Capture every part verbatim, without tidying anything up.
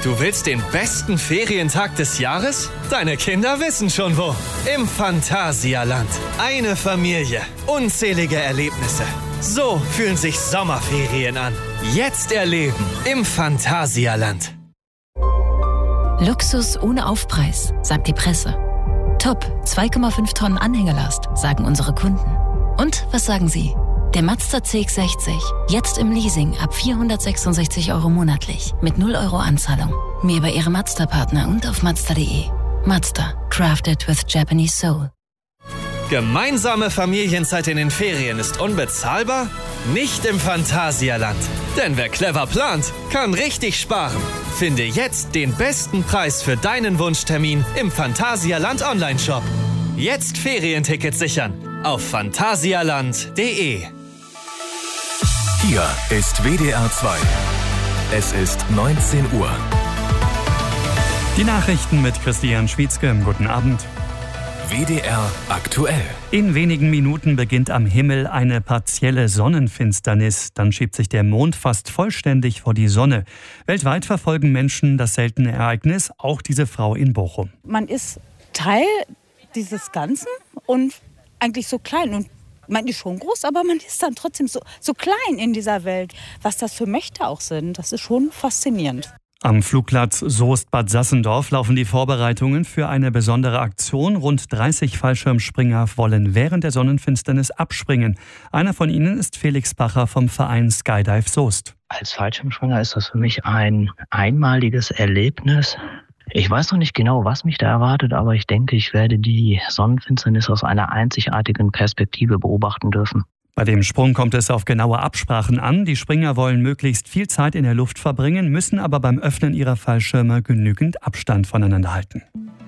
Du willst den besten Ferientag des Jahres? Deine Kinder wissen schon wo. Im Phantasialand. Eine Familie. Unzählige Erlebnisse. So fühlen sich Sommerferien an. Jetzt erleben im Phantasialand. Luxus ohne Aufpreis, sagt die Presse. Top, zwei Komma fünf Tonnen Anhängelast, sagen unsere Kunden. Und was sagen Sie? Der Mazda C X sechzig, jetzt im Leasing ab vierhundertsechsundsechzig Euro monatlich, mit null Euro Anzahlung. Mehr bei Ihrem Mazda-Partner und auf Mazda punkt de. Mazda, crafted with Japanese soul. Gemeinsame Familienzeit in den Ferien ist unbezahlbar? Nicht im Phantasialand. Denn wer clever plant, kann richtig sparen. Finde jetzt den besten Preis für deinen Wunschtermin im Phantasialand Online-Shop. Jetzt Ferientickets sichern auf phantasialand punkt de. Hier ist W D R zwei. Es ist neunzehn Uhr. Die Nachrichten mit Christian Schwietzke. Guten Abend. W D R aktuell. In wenigen Minuten beginnt am Himmel eine partielle Sonnenfinsternis. Dann schiebt sich der Mond fast vollständig vor die Sonne. Weltweit verfolgen Menschen das seltene Ereignis, auch diese Frau in Bochum. Man ist Teil dieses Ganzen und eigentlich so klein. Und man ist schon groß, aber man ist dann trotzdem so, so klein in dieser Welt. Was das für Mächte auch sind, das ist schon faszinierend. Am Flugplatz Soest-Bad Sassendorf laufen die Vorbereitungen für eine besondere Aktion. Rund dreißig Fallschirmspringer wollen während der Sonnenfinsternis abspringen. Einer von ihnen ist Felix Bacher vom Verein Skydive Soest. Als Fallschirmspringer ist das für mich ein einmaliges Erlebnis. Ich weiß noch nicht genau, was mich da erwartet, aber ich denke, ich werde die Sonnenfinsternis aus einer einzigartigen Perspektive beobachten dürfen. Bei dem Sprung kommt es auf genaue Absprachen an. Die Springer wollen möglichst viel Zeit in der Luft verbringen, müssen aber beim Öffnen ihrer Fallschirme genügend Abstand voneinander halten.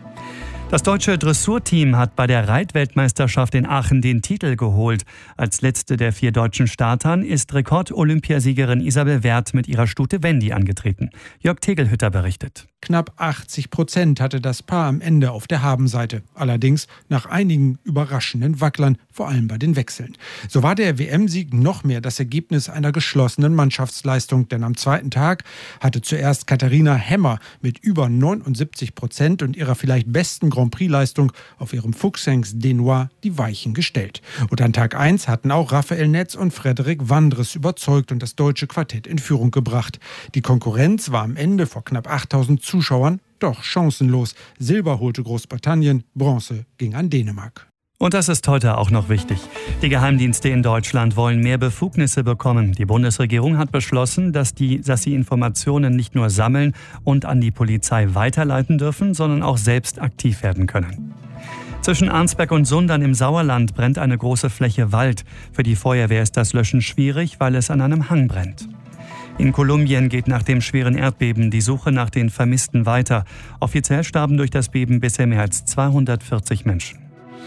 Das deutsche Dressurteam hat bei der Reitweltmeisterschaft in Aachen den Titel geholt. Als letzte der vier deutschen Startern ist Rekord-Olympiasiegerin Isabel Werth mit ihrer Stute Wendy angetreten. Jörg Tegelhütter berichtet. Knapp achtzig Prozent hatte das Paar am Ende auf der Habenseite. Allerdings nach einigen überraschenden Wacklern, vor allem bei den Wechseln. So war der W M-Sieg noch mehr das Ergebnis einer geschlossenen Mannschaftsleistung. Denn am zweiten Tag hatte zuerst Katharina Hemmer mit über neunundsiebzig Prozent und ihrer vielleicht besten Grand Prix-Leistung auf ihrem Fuchsangst Denois die Weichen gestellt. Und an Tag eins hatten auch Raphael Netz und Frederik Wandres überzeugt und das deutsche Quartett in Führung gebracht. Die Konkurrenz war am Ende vor knapp achttausend Zuschauern doch chancenlos. Silber holte Großbritannien, Bronze ging an Dänemark. Und das ist heute auch noch wichtig. Die Geheimdienste in Deutschland wollen mehr Befugnisse bekommen. Die Bundesregierung hat beschlossen, dass, die, dass sie Informationen nicht nur sammeln und an die Polizei weiterleiten dürfen, sondern auch selbst aktiv werden können. Zwischen Arnsberg und Sundern im Sauerland brennt eine große Fläche Wald. Für die Feuerwehr ist das Löschen schwierig, weil es an einem Hang brennt. In Kolumbien geht nach dem schweren Erdbeben die Suche nach den Vermissten weiter. Offiziell starben durch das Beben bisher mehr als zweihundertvierzig Menschen.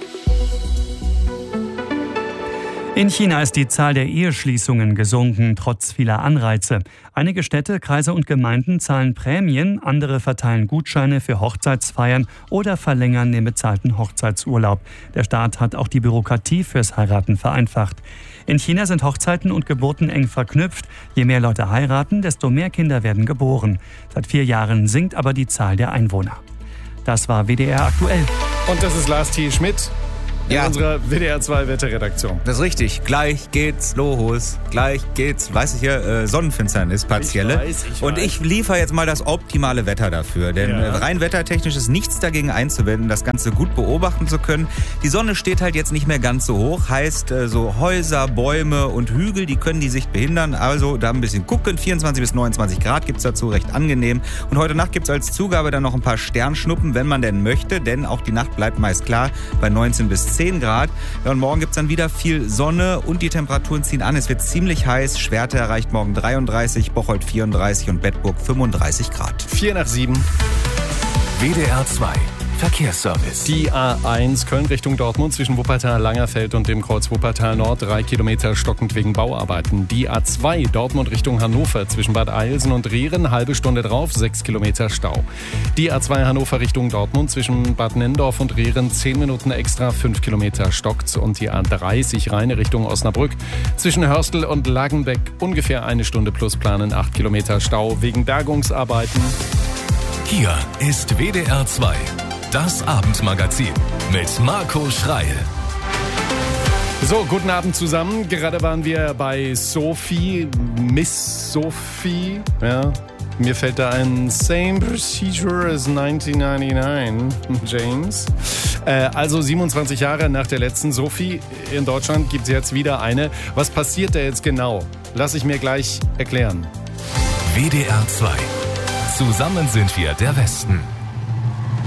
In China ist die Zahl der Eheschließungen gesunken, trotz vieler Anreize. Einige Städte, Kreise und Gemeinden zahlen Prämien, andere verteilen Gutscheine für Hochzeitsfeiern oder verlängern den bezahlten Hochzeitsurlaub. Der Staat hat auch die Bürokratie fürs Heiraten vereinfacht. In China sind Hochzeiten und Geburten eng verknüpft. Je mehr Leute heiraten, desto mehr Kinder werden geboren. Seit vier Jahren sinkt aber die Zahl der Einwohner. Das war W D R aktuell. Und das ist Lars T. Schmidt. In ja. unserer W D R zwei Wetterredaktion. Das ist richtig. Gleich geht's los. Gleich geht's, weiß ich hier, äh, Sonnenfinsternis, partielle. Ich weiß, ich Und weiß. ich liefere jetzt mal das optimale Wetter dafür. Denn Ja. rein wettertechnisch ist nichts dagegen einzuwenden, das Ganze gut beobachten zu können. Die Sonne steht halt jetzt nicht mehr ganz so hoch. Heißt, äh, so Häuser, Bäume und Hügel, die können die Sicht behindern. Also da ein bisschen gucken. vierundzwanzig bis neunundzwanzig Grad gibt's dazu, recht angenehm. Und heute Nacht gibt's als Zugabe dann noch ein paar Sternschnuppen, wenn man denn möchte. Denn auch die Nacht bleibt meist klar bei neunzehn bis zehn Grad. Ja, und morgen gibt es dann wieder viel Sonne und die Temperaturen ziehen an. Es wird ziemlich heiß. Schwerte erreicht morgen dreiunddreißig, Bocholt vierunddreißig und Bedburg fünfunddreißig Grad. vier nach sieben. W D R zwei Verkehrsservice. Die A eins Köln Richtung Dortmund zwischen Wuppertal-Langerfeld und dem Kreuz Wuppertal-Nord, drei Kilometer stockend wegen Bauarbeiten. Die A zwei Dortmund Richtung Hannover zwischen Bad Eilsen und Rehren, halbe Stunde drauf, sechs Kilometer Stau. Die A zwei Hannover Richtung Dortmund zwischen Bad Nennendorf und Rehren, zehn Minuten extra, fünf Kilometer stockt's. Und die A dreißig Rheine Richtung Osnabrück zwischen Hörstel und Lagenbeck, ungefähr eine Stunde plus planen, acht Kilometer Stau wegen Bergungsarbeiten. Hier ist W D R zwei, das Abendmagazin mit Marco Schreil. So, guten Abend zusammen. Gerade waren wir bei Sophie, Miss Sophie. Ja, mir fällt da ein Same Procedure as neunzehnhundertneunundneunzig, James. Äh, also siebenundzwanzig Jahre nach der letzten Sophie in Deutschland gibt es jetzt wieder eine. Was passiert da jetzt genau? Lass ich mir gleich erklären. W D R zwei. Zusammen sind wir der Westen.